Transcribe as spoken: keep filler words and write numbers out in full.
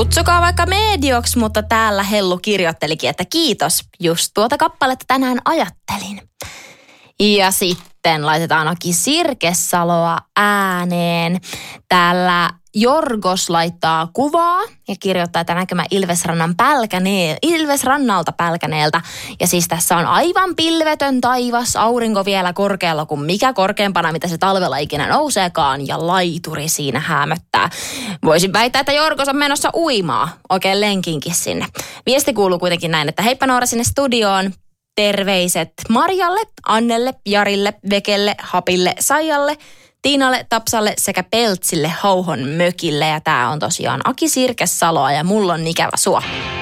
Kutsukaa vaikka medioksi, mutta täällä Hellu kirjoittelikin, että kiitos, just tuota kappaletta tänään ajattelin. Ja sitten laitetaan Aki Sirkesaloa ääneen. Täällä Jorgos laittaa kuvaa ja kirjoittaa, että näkemä Ilvesrannan pälkäneel, Ilvesrannalta Pälkäneeltä. Ja siis tässä on aivan pilvetön taivas, aurinko vielä korkealla kuin mikä korkeampana, mitä se talvella ikinä nouseekaan. Ja laituri siinä häämöttää. Voisin väittää, että Jorgos on menossa uimaa. Oikein lenkinkin sinne. Viesti kuuluu kuitenkin näin, että heippa Noora sinne studioon. Terveiset Marjalle, Annelle, Jarille, Vekelle, Hapille, Saijalle, Tiinalle, Tapsalle sekä Peltsille Hauhon mökille. Ja tää on tosiaan Aki Sirkesaloa ja mulla on ikävä sua.